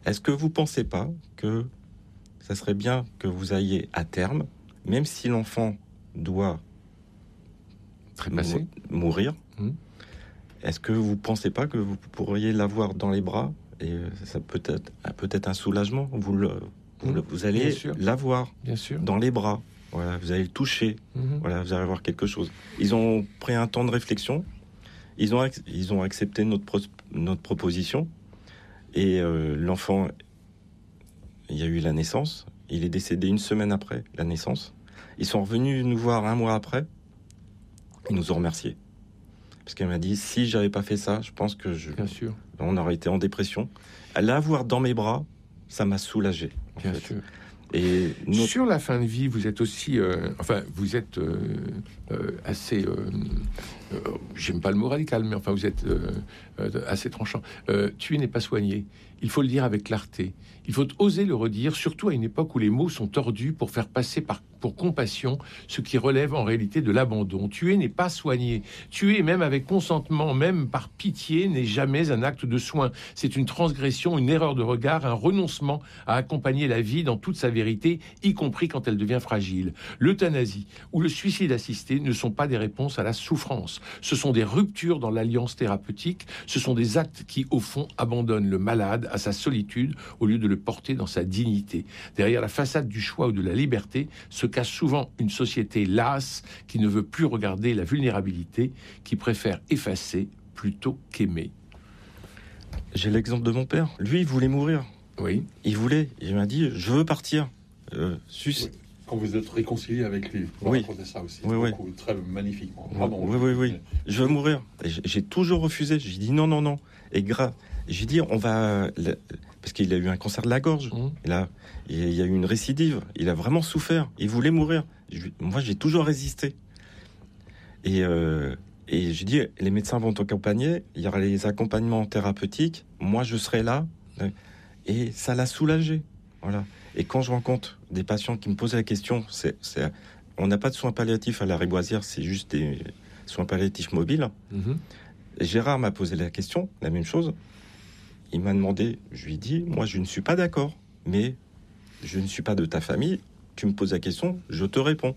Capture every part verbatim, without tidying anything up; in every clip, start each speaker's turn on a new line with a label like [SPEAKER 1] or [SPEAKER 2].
[SPEAKER 1] est-ce que vous pensez pas que ça serait bien que vous ayez à terme, même si l'enfant doit
[SPEAKER 2] Trépasser.
[SPEAKER 1] mou- mourir,
[SPEAKER 2] Mmh.
[SPEAKER 1] est-ce que vous pensez pas que vous pourriez l'avoir dans les bras et euh, ça peut être peut-être un soulagement, vous le, vous, le- vous allez
[SPEAKER 2] Bien sûr.
[SPEAKER 1] l'avoir
[SPEAKER 2] Bien sûr.
[SPEAKER 1] dans les bras, voilà, vous allez le toucher,
[SPEAKER 2] Mmh.
[SPEAKER 1] voilà, vous allez avoir quelque chose. Ils ont pris un temps de réflexion, ils ont ac- ils ont accepté notre pro- notre proposition et euh, l'enfant, il y a eu la naissance, il est décédé une semaine après la naissance. Ils sont revenus nous voir un mois après, ils nous ont remerciés. Parce qu'elle m'a dit, si j'avais pas fait ça, je pense que je,
[SPEAKER 2] Bien sûr.
[SPEAKER 1] on aurait été en dépression. À l'avoir dans mes bras, ça m'a soulagé. en
[SPEAKER 2] Bien
[SPEAKER 1] fait.
[SPEAKER 2] sûr.
[SPEAKER 1] Et notre-
[SPEAKER 2] Sur la fin de vie, vous êtes aussi, euh, enfin, vous êtes euh, euh, assez, euh, euh, j'aime pas le mot radical, mais enfin, vous êtes euh, euh, assez tranchant. Euh, tuer n'est pas soigner. Il faut le dire avec clarté. Il faut oser le redire, surtout à une époque où les mots sont tordus pour faire passer par, pour compassion ce qui relève en réalité de l'abandon. Tuer n'est pas soigner. Tuer, même avec consentement, même par pitié, n'est jamais un acte de soin. C'est une transgression, une erreur de regard, un renoncement à accompagner la vie dans toute sa vérité, y compris quand elle devient fragile. L'euthanasie ou le suicide assisté ne sont pas des réponses à la souffrance. Ce sont des ruptures dans l'alliance thérapeutique. Ce sont des actes qui, au fond, abandonnent le malade à sa solitude au lieu de le porter dans sa dignité. Derrière la façade du choix ou de la liberté se cache souvent une société lasse qui ne veut plus regarder la vulnérabilité, qui préfère effacer plutôt qu'aimer.
[SPEAKER 1] j'ai l'exemple de mon père. Lui, il voulait mourir.
[SPEAKER 2] Oui.
[SPEAKER 1] Il voulait. Il m'a dit, je veux partir. Euh, sus-
[SPEAKER 3] Oui. Quand vous êtes réconcilié avec lui, vous
[SPEAKER 1] Oui.
[SPEAKER 3] racontez ça aussi.
[SPEAKER 1] Oui, oui.
[SPEAKER 3] beaucoup, Très magnifiquement.
[SPEAKER 1] Oui,
[SPEAKER 3] Pardon.
[SPEAKER 1] oui, oui, oui. Je veux mourir. Et j'ai- j'ai toujours refusé. J'ai dit non, non, non. Et grave. J'ai dit, on va... Parce qu'il a eu un cancer de la gorge.
[SPEAKER 2] Mmh.
[SPEAKER 1] Il a, il y a eu une récidive. Il a vraiment souffert. Il voulait mourir. Je- moi, j'ai toujours résisté. Et, euh, et j'ai dit, les médecins vont t'accompagner. Il y aura les accompagnements thérapeutiques. Moi, je serai là. Et ça l'a soulagé. Voilà. Et quand je rencontre des patients qui me posent la question, c'est, c'est, on n'a pas de soins palliatifs à la Riboisière, c'est juste des soins palliatifs mobiles.
[SPEAKER 2] Mmh.
[SPEAKER 1] Et Gérard m'a posé la question, la même chose. Il m'a demandé, je lui ai dit, moi je ne suis pas d'accord, mais je ne suis pas de ta famille. Tu me poses la question, je te réponds.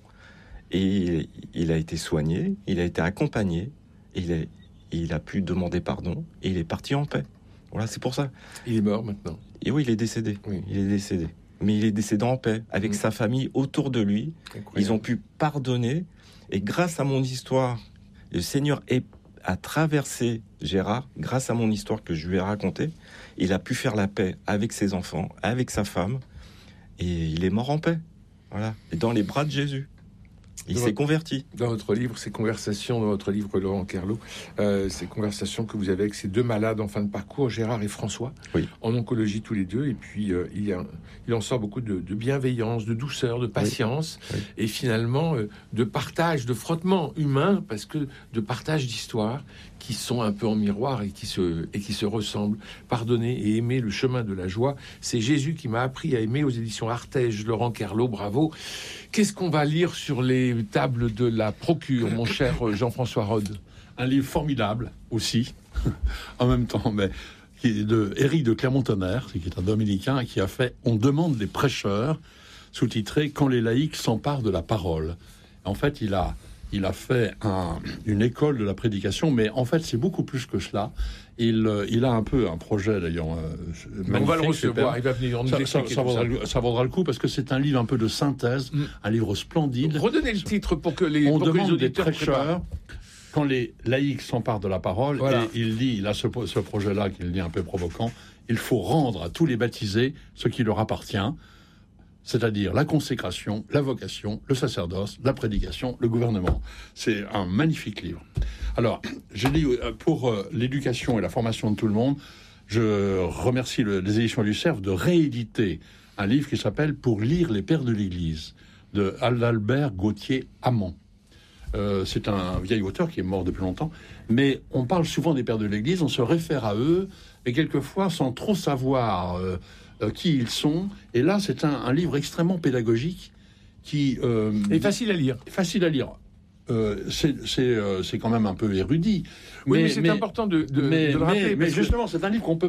[SPEAKER 1] Et il a été soigné, il a été accompagné, et il a, il a pu demander pardon, et il est parti en paix. Voilà, c'est pour ça.
[SPEAKER 2] Il est mort maintenant.
[SPEAKER 1] Et oui, il est décédé.
[SPEAKER 2] Oui.
[SPEAKER 1] Il est décédé. Mais il est décédé en paix, avec
[SPEAKER 2] Mmh.
[SPEAKER 1] sa famille autour de lui.
[SPEAKER 2] Incroyable.
[SPEAKER 1] Ils ont pu pardonner. Et grâce à mon histoire, le Seigneur est, a traversé Gérard, grâce à mon histoire que je lui ai racontée, il a pu faire la paix avec ses enfants, avec sa femme. Et il est mort en paix. Voilà. Et dans les bras de Jésus. Il
[SPEAKER 2] Dans
[SPEAKER 1] s'est
[SPEAKER 2] votre-
[SPEAKER 1] converti.
[SPEAKER 2] Dans votre livre, ces conversations, dans votre livre Laurent Kerlot, euh, ces conversations que vous avez avec ces deux malades en fin de parcours, Gérard et François,
[SPEAKER 1] Oui.
[SPEAKER 2] en oncologie tous les deux, et puis euh, il, y a, il en sort beaucoup de, de bienveillance, de douceur, de patience,
[SPEAKER 1] Oui.
[SPEAKER 2] et finalement euh, de partage, de frottement humain, parce que de partage d'histoires qui sont un peu en miroir et qui se, et qui se ressemblent. Pardonner et aimer le chemin de la joie, c'est Jésus qui m'a appris à aimer, aux éditions Artege, Laurent Kerlot, bravo. Qu'est-ce qu'on va lire sur les tables de la Procure, mon cher Jean-François Rode?
[SPEAKER 3] Un livre formidable aussi, en même temps, mais qui est de Éric de Clermont-Tonnerre, qui est un dominicain, qui a fait « On demande les prêcheurs », sous-titré « Quand les laïcs s'emparent de la parole ». En fait, il a, il a fait un, une école de la prédication, mais en fait, c'est beaucoup plus que cela. Il, euh, il a un peu un projet, d'ailleurs, euh,
[SPEAKER 2] On va le
[SPEAKER 3] magnifique,
[SPEAKER 2] recevoir,
[SPEAKER 3] super.
[SPEAKER 2] il va venir nous
[SPEAKER 3] Ça, ça,
[SPEAKER 2] expliquer
[SPEAKER 3] ça
[SPEAKER 2] tout
[SPEAKER 3] vaudra,
[SPEAKER 2] ça.
[SPEAKER 3] le- ça vaudra le coup, parce que c'est un livre un peu de synthèse,
[SPEAKER 2] Mm.
[SPEAKER 3] un livre splendide.
[SPEAKER 2] Redonnez le titre pour que les,
[SPEAKER 3] On
[SPEAKER 2] pour que les
[SPEAKER 3] demande des
[SPEAKER 2] auditeurs préparent.
[SPEAKER 3] prêcheurs quand les laïcs s'emparent de la parole.
[SPEAKER 2] Voilà.
[SPEAKER 3] Et il dit, il a ce, ce projet-là qu'il dit un peu provoquant, il faut rendre à tous les baptisés ce qui leur appartient, c'est-à-dire la consécration, la vocation, le sacerdoce, la prédication, le gouvernement. C'est un magnifique livre. Alors, je dis, euh, pour euh, l'éducation et la formation de tout le monde, je remercie le- les éditions du Cerf de rééditer un livre qui s'appelle « Pour lire les pères de l'Église » de Albert Gauthier-Amand. Euh, c'est un vieil auteur qui est mort depuis longtemps, mais on parle souvent des pères de l'Église, on se réfère à eux, et quelquefois sans trop savoir euh, euh, qui ils sont. Et là, c'est un, un livre extrêmement pédagogique qui euh,
[SPEAKER 2] Et facile à lire.
[SPEAKER 3] est facile à lire. Euh, c'est, c'est, euh, c'est quand même un peu érudit.
[SPEAKER 2] Oui, mais, c'est important de, de,
[SPEAKER 3] mais,
[SPEAKER 2] de le rappeler.
[SPEAKER 3] mais, mais
[SPEAKER 2] parce que-
[SPEAKER 3] justement, c'est un livre qu'on peut